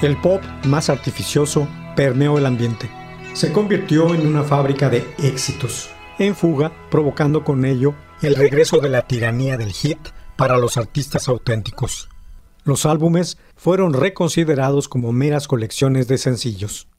El pop más artificioso permeó el ambiente. Se convirtió en una fábrica de éxitos, en fuga, provocando con ello el regreso de la tiranía del hit para los artistas auténticos. Los álbumes fueron reconsiderados como meras colecciones de sencillos.